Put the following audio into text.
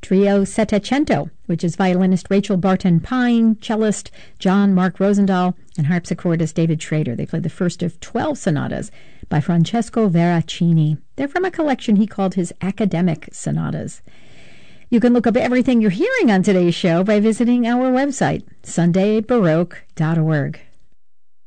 Trio Settecento, which is violinist Rachel Barton Pine, cellist John Mark Rosendahl, and harpsichordist David Schrader. They played the first of 12 sonatas by Francesco Veracini. They're from a collection he called his Academic Sonatas. You can look up everything you're hearing on today's show by visiting our website, sundaybaroque.org.